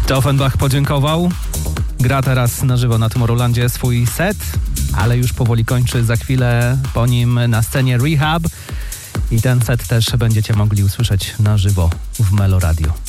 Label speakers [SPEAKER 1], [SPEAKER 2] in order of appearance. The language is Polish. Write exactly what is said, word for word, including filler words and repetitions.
[SPEAKER 1] Offenbach podziękował. Gra teraz na żywo na Tomorrowlandzie swój set, ale już powoli kończy. Za chwilę po nim na scenie Rehab. I ten set też będziecie mogli usłyszeć na żywo w Melo Radio.